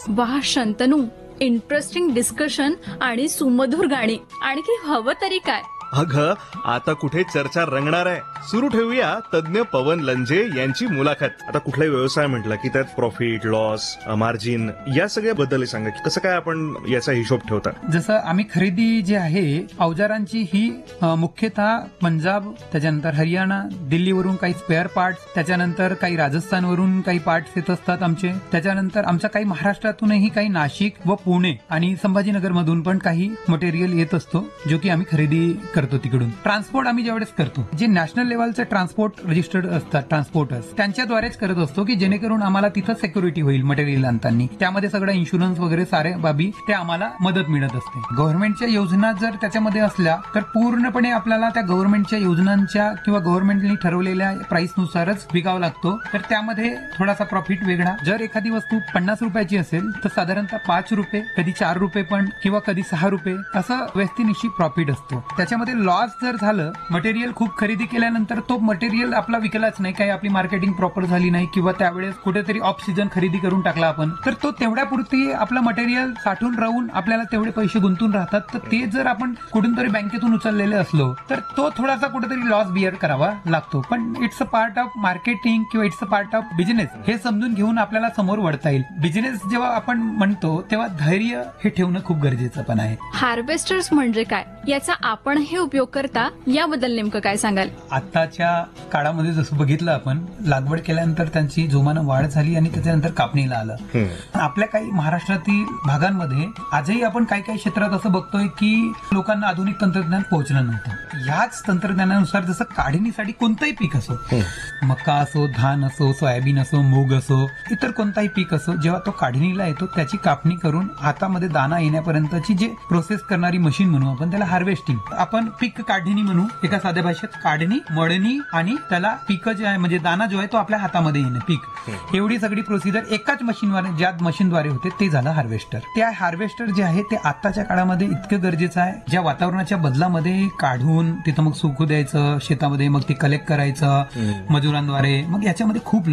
वाह Shantanu, interesting discussion आणि सुमधुर गाणी. आणखी हवं तरी काय. अगं आता कुठे चर्चा रंगणार आहे. सुरू ठेवूया तज्ञ पवन लंजे यांची मुलाखत. आता कुठलाही व्यवसाय म्हटलं की त्यात प्रॉफिट, लॉस, मार्जिन या सगळ्याबद्दल सांगा की कसं काय आपण याचा हिशोब ठेवता. जसं आम्ही खरेदी जी आहे अवजारांची ही मुख्यतः पंजाब, त्याच्यानंतर हरियाणा, दिल्लीवरून काही स्पेअर पार्ट्स, त्याच्यानंतर काही राजस्थानवरून काही पार्ट्स येत असतात आमचे. त्याच्यानंतर आमच्या काही महाराष्ट्रातूनही काही नाशिक व पुणे आणि संभाजीनगर मधून पण काही मटेरियल येत असतो जो की आम्ही खरेदी करतो तिकडून. ट्रान्सपोर्ट आम्ही ज्यावेळेस करतो जे नॅशनल लेवलचे ट्रान्सपोर्ट रजिस्टर्ड असतात ट्रान्सपोर्टर्स त्यांच्याद्वारेच करत असतो की जेणेकरून आम्हाला तिथं सिक्युरिटी होईल मटेरियल आणताना. त्यामध्ये सगळं इन्शुरन्स वगैरे सारे बाबी ते आम्हाला मदत मिळत असते. गव्हर्नमेंटच्या योजना जर त्याच्यामध्ये असल्या तर पूर्णपणे आपल्याला त्या गव्हर्नमेंटच्या योजनांच्या किंवा गव्हर्नमेंटने ठरवलेल्या प्राइसनुसारच विकावं लागतो. तर त्यामध्ये थोडासा प्रॉफिट वेगळा. जर एखादी वस्तू 50 रुपयाची असेल तर साधारणतः 5 रुपये, कधी 4 रुपये पण किंवा कधी 6 रुपये असं व्यक्तिनिशी प्रॉफिट असतो. त्याच्यामध्ये लॉस जर झालं, मटेरियल खूप खरेदी केल्यानंतर तो मटेरियल आपला विकलाच नाही, काही आपली मार्केटिंग प्रॉपर झाली नाही किंवा त्यावेळेस कुठेतरी ऑफ सीझन खरेदी करून टाकला आपण, तर तो तेवढ्यापुरती आपलं मटेरियल साठून राहून आपल्याला तेवढे पैसे गुंतून राहतात. तर ते जर आपण कुठून तरी बँकेतून उचललेले असलो तर तो थोडासा कुठेतरी लॉस बिअर करावा लागतो. पण it's a part of marketing किंवा it's a part of business हे समजून घेऊन आपल्याला समोर वळता येईल. बिझनेस जेव्हा आपण म्हणतो तेव्हा धैर्य हे ठेवणं खूप गरजेचं पण आहे. हार्वेस्टर्स म्हणजे काय, याचा आपण हे उपयोग करता याबद्दल नेमकं काय सांगाल. आताच्या काळामध्ये जसं बघितलं आपण, लागवड केल्यानंतर त्यांची जोमानं वाढ झाली आणि त्याच्यानंतर कापणीला आलं. आपल्या काही महाराष्ट्रातील भागांमध्ये आजही आपण काही काही क्षेत्रात असं बघतोय की लोकांना आधुनिक तंत्रज्ञान पोहोचलं नव्हतं. याच तंत्रज्ञानानुसार जसं काढणीसाठी कोणतंही पीक असो, मका असो, धान असो, सोयाबीन असो, मूग असो, इतर कोणताही पीक असो, जेव्हा तो काढणीला येतो त्याची कापणी करून हातामध्ये दाना येण्यापर्यंतची जे प्रोसेस करणारी मशीन म्हणू आपण त्याला हार्वेस्टिंग, आपण पीक काढणी म्हणू. एका साध्या भाषेत काढणी, मळणी आणि त्याला पीक जे आहे म्हणजे दाना जो आहे तो आपल्या हातामध्ये येणं पीक, एवढी सगळी प्रोसिजर एकाच मशीनद्वारे ज्या मशीनद्वारे होते ते झालं हार्वेस्टर. त्या हार्वेस्टर जे आहे ते आताच्या काळामध्ये इतकं गरजेचं आहे. ज्या वातावरणाच्या बदलामध्ये काढून तिथं मग सुकू द्यायचं शेतामध्ये, मग ते कलेक्ट करायचं मजुरांद्वारे, मग याच्यामध्ये खूप